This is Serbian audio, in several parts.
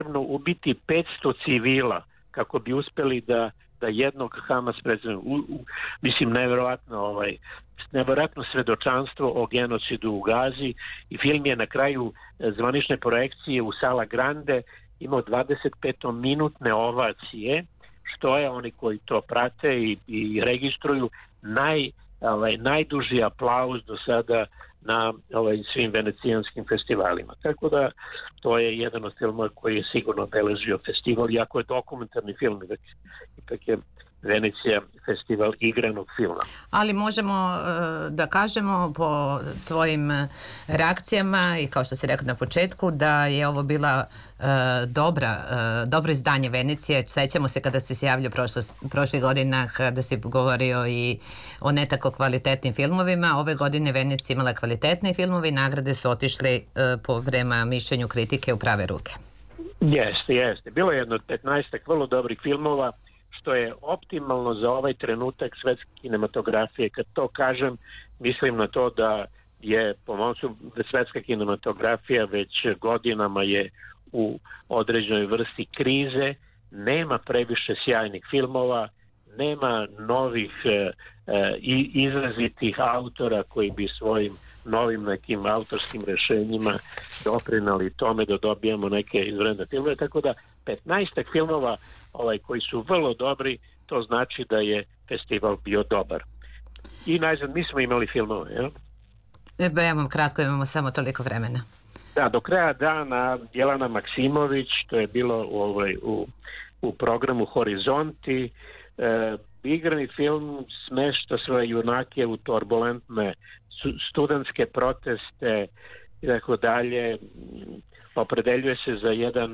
ubiti 500 civila kako bi uspeli da jednog Hamas predsjednika, mislim nevjerojatno svedočanstvo o genocidu u Gazi, i film je na kraju zvanične projekcije u Sala Grande imao 25-minutne ovacije, što je, oni koji to prate i registruju, najduži aplauz do sada na svim venecijanskim festivalima. Tako da to je jedan od filmova koji je sigurno obeležio festival, iako je dokumentarni film, ipak je Venecija festival igranog filma. Ali možemo da kažemo po tvojim reakcijama i kao što si rekao na početku da je ovo bila dobro izdanje Venecije. Sećamo se kada si se javljao prošlih godina kada si govorio i o ne tako kvalitetnim filmovima. Ove godine Venecija imala kvalitetne filmove i nagrade su otišli prema mišljenju kritike u prave ruke. Jeste. Bilo je jedno 15 vrlo dobrih filmova, što je optimalno za ovaj trenutak svetske kinematografije. Kad to kažem, mislim na to da je po mom sudu svetska kinematografija već godinama je u određenoj vrsti krize, nema previše sjajnih filmova, nema novih izrazitih autora koji bi svojim novim nekim autorskim rešenjima doprinali tome da dobijamo neke izvanredne filmove, tako da 15 filmova koji su vrlo dobri, to znači da je festival bio dobar. I najzad, mi smo imali filmove, jel? Imamo kratko, imamo samo toliko vremena. Da, do kraja dana Jelena Maksimović, to je bilo u programu Horizonti, igrani film smešta svoje junake u turbulentne studentske proteste i tako dalje, opredeljuje se za jedan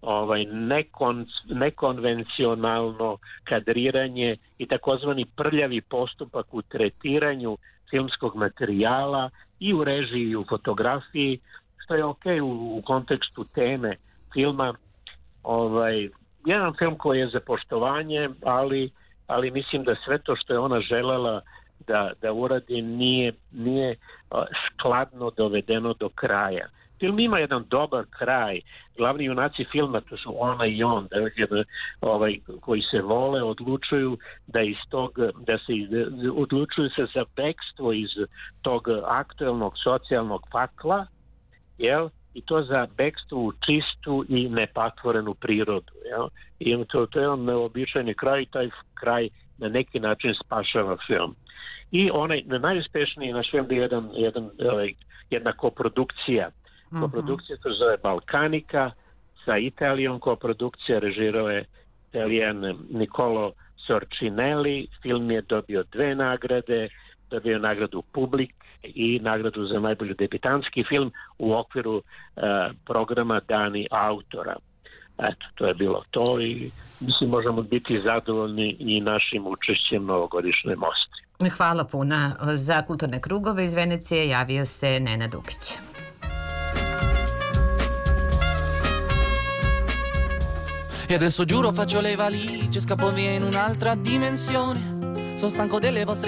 nekonvencionalno kadriranje i takozvani prljavi postupak u tretiranju filmskog materijala i u režiji i u fotografiji, što je ok u kontekstu teme filma. Jedan film koji je za poštovanje, ali mislim da sve to što je ona želela da uradi nije skladno dovedeno do kraja. Film ima jedan dobar kraj. Glavni junaci filma, to su ona i on, koji se vole, odlučuju odlučuju se za bekstvo iz tog aktuelnog socijalnog pakla, jel? I to za bekstvo u čistu i nepatvorenu prirodu, jel? I to je on neobičajni kraj i taj kraj na neki način spašava film. I onaj najuspešniji naš film je jedna koprodukcija. Koprodukcija to zove Balkanika sa Italijom, koprodukcija režirao je Italijan Nicolo Sorcinelli. Film je dobio 2 nagrade, dobio nagradu Publik i nagradu za najbolji debitanski film u okviru programa Dani autora. Eto, to je bilo to i mislim možemo biti zadovoljni i našim učešćem na ovogodišnjoj mostri. Hvala puno. Za kulturne krugove iz Venecije javio se Nenad Dukić. E adesso giuro faccio le valigie, scappo via in un'altra dimensione. Sono stanco delle vostre